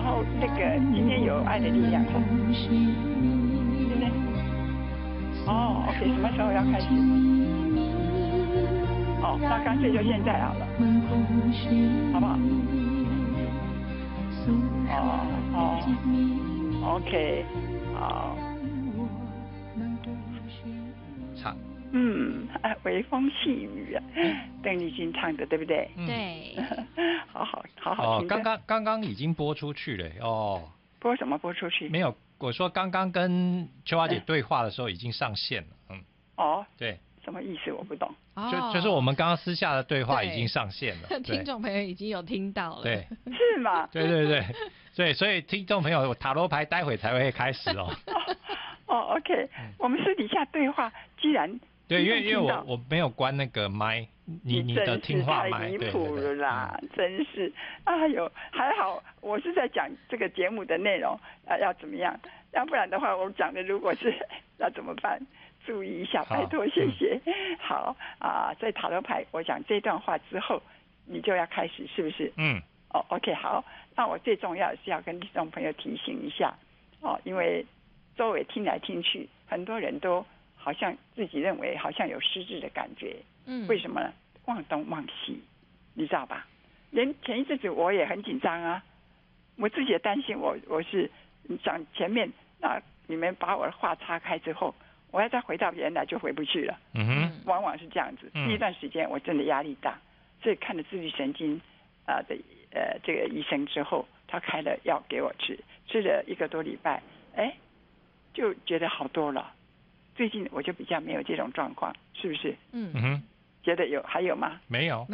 后那个今天有爱的力量，对不对？哦 ，OK， 什么时候要开始？哦，那干脆就现在好了，好不好？OK， 好。 唱。 微风细雨啊，邓丽君唱的，对不对？ 对。 好好听。 刚刚已经播出去了哦。 播什么播出去？ 没有，我说刚刚跟秋华姐对话的时候已经上线了。 哦， 对。 什么意思？我不懂。 就是我们刚刚私下的对话已经上线了， 听众朋友已经有听到了。 对。 是吗？ 对，所以听众朋友，塔罗牌待会才会开始哦。 OK， 我们私底下对话，既然对，因为我没有关那个麦，你的听话麦， 太离谱了啦，真是，哎呦，还好我是在讲这个节目的内容要怎么样，要不然的话我讲的如果是要怎么办？注意一下，拜托，谢谢。好在塔罗牌我讲这段话之后，你就要开始，是不是？OK， 好，那我最重要的是要跟听众朋友提醒一下因为周围听来听去，很多人都好像自己认为好像有失智的感觉，为什么呢？忘东忘西，你知道吧？连前一阵子我也很紧张啊，我自己也担心我是讲前面你们把我的话岔开之后，我要再回到原来就回不去了。往往是这样子。第一段时间我真的压力大，所以看了自律神经的这个医生之后，他开了药给我吃了1个多礼拜，就觉得好多了。最近我就比较没有这种状况，是不是？觉得还有吗？ 没有。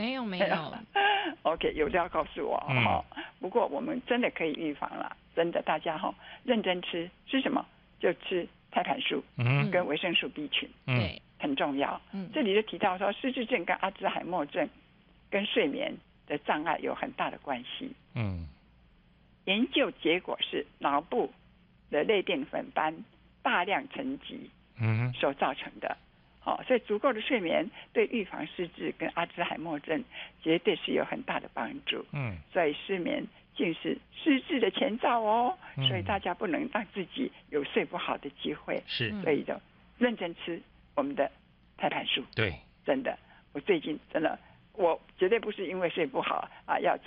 OK， 有料告诉我不过我们真的可以预防了，真的大家认真吃什么就吃胎盘素跟维生素 B 群，很重要。这里就提到说，失智症跟阿兹海默症跟睡眠的障碍有很大的关系。研究结果是脑部的类淀粉斑大量沉积所造成的。所以足够的睡眠对预防失智跟阿兹海默症绝对是有很大的帮助。所以失眠竟是失智的前兆哦。所以大家不能让自己有睡不好的机会。所以就认真吃我们的胎盘素。 对， 真的，我最近真的，我绝对不是因为睡不好要